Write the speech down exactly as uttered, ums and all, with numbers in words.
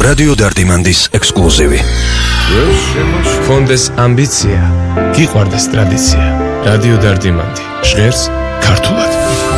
რადიო დარდიმანდის ექსკლუზივი. Fondes ამბიცია, გიყვარდეს ტრადიცია. რადიო დარდიმანდი, ჟღერს ქართულად.